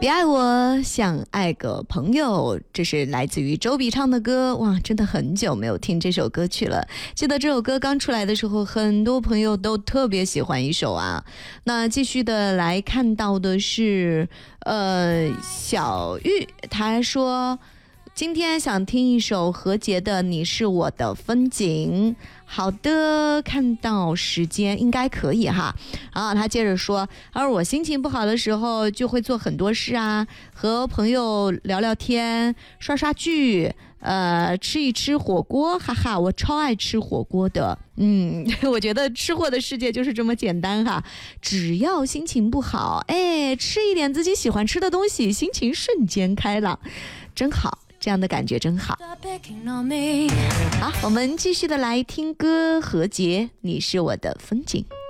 别爱我像爱个朋友，这是来自于周笔畅的歌。哇，真的很久没有听这首歌曲了。记得这首歌刚出来的时候，很多朋友都特别喜欢一首啊。那继续的来看到的是小玉，他说今天想听一首何洁的《你是我的风景》。好的，看到时间应该可以哈。然后他接着说，而我心情不好的时候就会做很多事啊，和朋友聊聊天，刷刷剧，吃一吃火锅，哈哈，我超爱吃火锅的。我觉得吃货的世界就是这么简单哈，只要心情不好，吃一点自己喜欢吃的东西，心情瞬间开朗，真好。这样的感觉真好。好，我们继续的来听歌，何洁，你是我的风景。